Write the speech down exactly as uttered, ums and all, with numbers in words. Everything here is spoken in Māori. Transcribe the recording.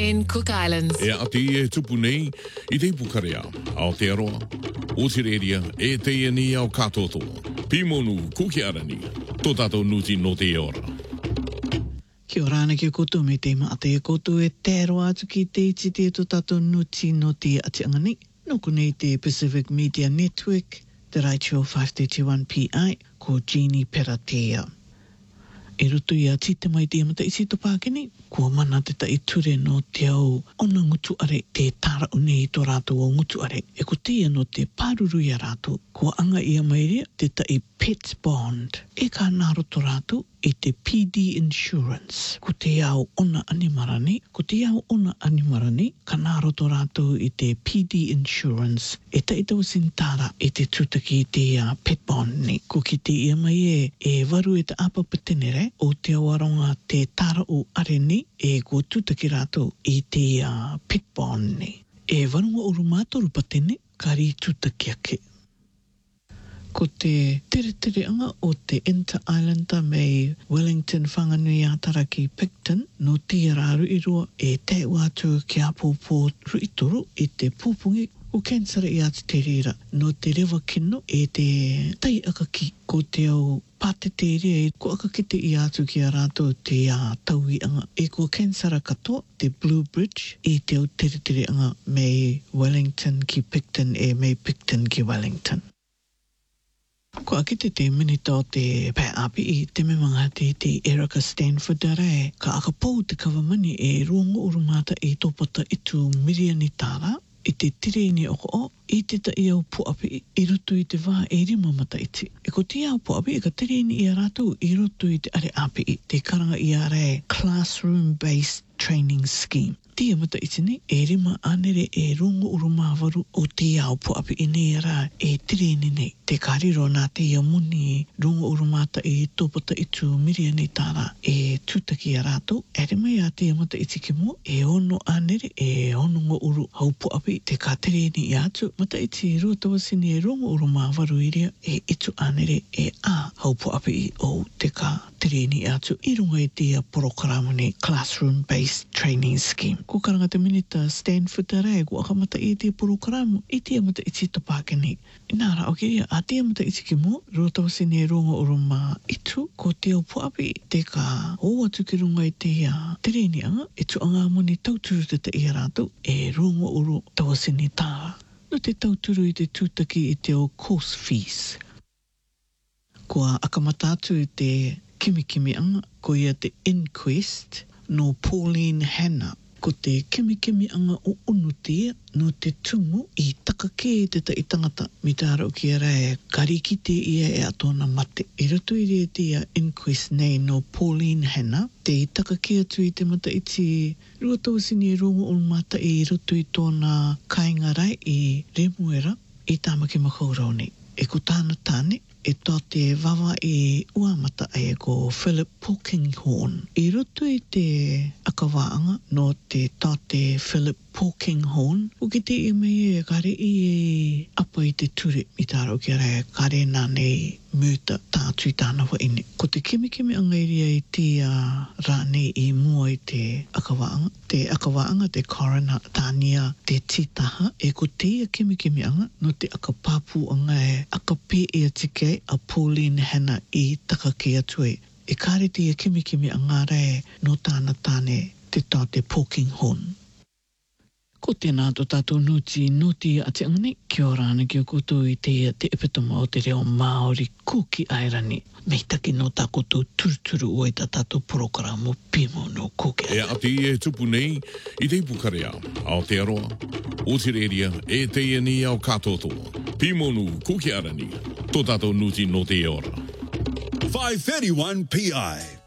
in Cook Islands. E ati e tupu nei, I te pukarea, Aotearoa, Otireria, e te ni au katoto, Pimonu, Kukiarani, tō tātou nuti no te ora. Kia ora ana ki koutou me te maate e koutou e tēro atu ki te iti te tō tātou nuti no te atianga nei. Nōku nei te Pacific Media Network, te Raichio five thirty-one P I, ko Jeannie Peratea. E roto ia tite mai te amata isi to pākeni, kua mana te ta iture no te au ona ngutu are te tara unei to rātou o ngutu are. E ko tia no te pāruru ia rātou, kua anga ia mairea te ta i pets bond. E ka nāro to rātou i te P D insurance. Ko te au ona animarani, ko te au ona animarani, ka nāro to rātou i te P D insurance. E ta i tau sintara i te tūtaki i te uh, pet bond ni. Ko ki te ia mai e, e waru e te apa patenere, o te awaronga te tara o are ni, e ko tūtaki rātou i te uh, pet bond ni. E warunga o rumātoru patene, kari tūtaki ake. Ko te tere tere anga o te Inter-Islander mei Wellington whanganui atara ki Picton, no tia rāru i roa e te wātua ki apōpō ruitoro i te pūpungi o kensara i atu te rira. No te rewa kino e te tai akaki ko te au pātete rea e ko akakite i atu ki a rātou te uh, taui anga. E ko kensara katoa, te Blue Bridge, i te au tere tere anga mei Wellington ki Picton e mei Picton ki Wellington. Ko akite te minita o te pai api I te memanga te te Erica Stanford rai, ka akapou te kawamani e rongo urumata e topata itu miriani tāra, I te tireni oko o, I te ta I au puapi I roto I te wā e rima mata iti. E ko te au puapi e ka tireni I a rātou I roto I te are api I te karanga I a rai classroom-based training scheme. Tia mata iti nei, e rima anere e rongo urumāwaru o te au puapi I nei rā e tireni nei. Te kariro nā te ia muni rongo urumata e tōpata itu miriani tāra e tūtaki a rātou. E rima ia te mata iti ki mo, e ono anere e ono ngo uru hau puapi te ka tireni I atu. Mata iti rua tawasini e rongo urumāwaru iria e itu anere e a hau puapi o te ka tireni I atu. I runga I te porokaramu nei classroom-based training scheme. Ko karanga te minita Stanford rai, ko akamata I te porokaramu, I te amata iti to pākeni. I nā rā, ok, a te amata iti ki mo, rua tawasini e rongo uruma itu, ko te au puapi, te ka o atu ki runga I te uh, tireni anga, e tu anga moni tauturu te te I a rātou, e rongo uru tawasini tāra. No te tauturu I te tūtaki I te o course fees. Kua akamata atu I te kimikimi anga, ko ia te inquest, no Pauline Hanna, ko te kimikimi anga o unutia, no te tumu I takake te ta I tangata, mi te ara o ki ara e karikite ia e atona mate. I roto I rea te inquest nei no Pauline Hanna, te I takake atu I te mata iti rua tawasini e rongo o mata I roto I tōna kaingarai I remuera I tāmaki makaurau nei. E ko tāna tāne, e tō te wawa I uamata e ko Philip Polkinghorne. I roto I te akawaanga no te tō te Philip Polkinghorne, o ki te ime e kare I e apa I te ture I tāro ki ara e kare nā nei mūta tātui tāna wa ine. Ko te kimikimi anga iria I te uh, rā nei I mua I te akawaanga. Te akawaanga te coroner tānia te titaha e ko te ia kimikimi anga no te akapāpū anga e akape e atike a Pauline Hanna I takake atu e. E kare te ia kimikimi anga rai no tāna tāne te tō te Polkinghorne. Ko tēnā tō tātou nuti nuti ati angani, kia ora ana ki o koutou I te te epitoma o te reo Māori Kuki Airani. Mei taki no tā koutou turuturu o I tā tātou porokaramu pimo no Kuki Airani. E ati e tupu nei, I te pukarea, Aotearoa, Otireria, e te ni au katoto, Pimonu, Kuki Airani, tō tātou nuti no te ora. five thirty-one P I